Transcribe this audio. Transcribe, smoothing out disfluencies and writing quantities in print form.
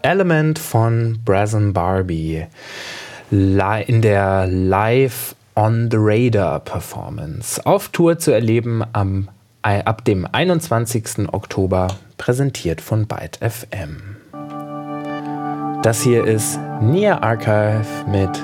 Element von Brazen Barbie in der Live on the Radar Performance auf Tour zu erleben ab dem 21. Oktober, präsentiert von Byte FM. Das hier ist Nia Archive mit